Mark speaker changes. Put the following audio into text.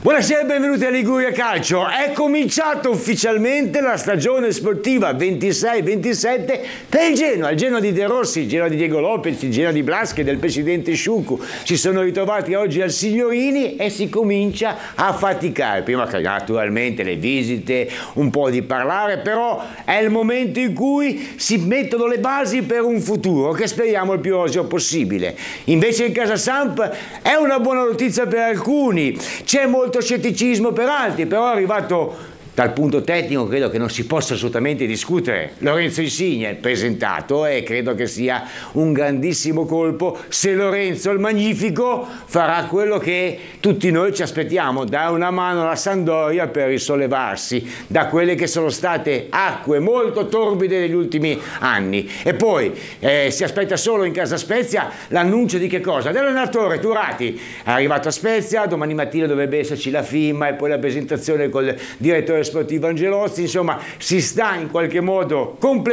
Speaker 1: Buonasera e benvenuti a Liguria Calcio. È cominciata ufficialmente la stagione sportiva 26-27 per il Genoa di De Rossi, il Genoa di Diego Lopez, il Genoa di Blaschi e del presidente Sciuccu. Si sono ritrovati oggi al Signorini e si comincia a faticare. Prima che naturalmente le visite, un po' di parlare, però è il momento in cui si mettono le basi per un futuro che speriamo il più roseo possibile. Invece in casa Samp è una buona notizia per alcuni, c'è molto scetticismo per altri, però è arrivato dal punto tecnico, credo che non si possa assolutamente discutere. Lorenzo Insigne presentato e credo che sia un grandissimo colpo se Lorenzo il Magnifico farà quello che tutti noi ci aspettiamo, dare una mano alla Sampdoria per risollevarsi da quelle che sono state acque molto torbide negli ultimi anni. E poi si aspetta solo in casa Spezia l'annuncio di che cosa? Dell'allenatore Turati, è arrivato a Spezia, domani mattina dovrebbe esserci la firma e poi la presentazione col direttore sportivo Angelozzi. Insomma, si sta in qualche modo